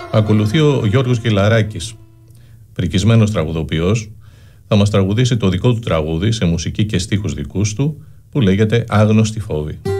Ακολουθεί ο Γιώργος Γελαράκης, πρικισμένος τραγουδοποιός, θα μας τραγουδήσει το δικό του τραγούδι σε μουσική και στίχους δικούς του που λέγεται «Άγνωστη φόβη».